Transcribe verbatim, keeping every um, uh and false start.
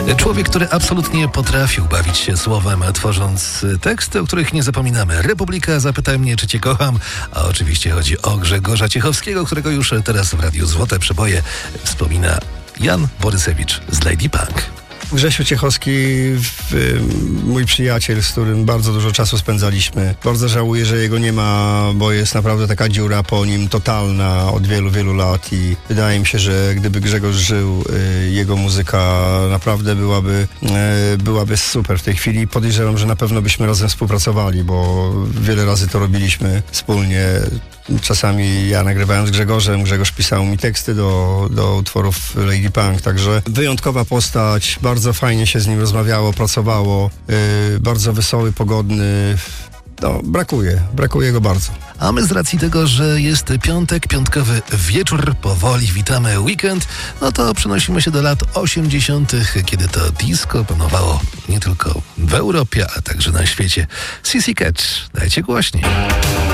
Człowiek, który absolutnie potrafił bawić się słowem, tworząc teksty, o których nie zapominamy. Republika, Zapytaj mnie, czy cię kocham. A oczywiście chodzi o Grzegorza Ciechowskiego, którego już teraz w Radiu Złote Przeboje wspomina Jan Borysewicz z Lady Punk. Grzesiu Ciechowski, mój przyjaciel, z którym bardzo dużo czasu spędzaliśmy. Bardzo żałuję, że jego nie ma, bo jest naprawdę taka dziura po nim totalna od wielu, wielu lat i wydaje mi się, że gdyby Grzegorz żył, jego muzyka naprawdę byłaby, byłaby super w tej chwili. Podejrzewam, że na pewno byśmy razem współpracowali, bo wiele razy to robiliśmy wspólnie. Czasami ja nagrywałem z Grzegorzem, Grzegorz pisał mi teksty do, do utworów Lady Punk, także wyjątkowa postać, bardzo fajnie się z nim rozmawiało, pracowało, yy, bardzo wesoły, pogodny. No, brakuje, brakuje go bardzo. A my z racji tego, że jest piątek, piątkowy wieczór, powoli witamy weekend, no to przenosimy się do lat osiemdziesiątych, kiedy to disco panowało nie tylko w Europie, a także na świecie. C C Catch, dajcie głośniej.